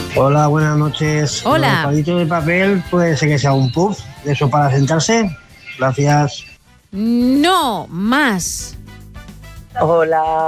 Hola, buenas noches. Hola. El palito de papel puede ser que sea un puff, de eso para sentarse. Gracias. No, más. Hola,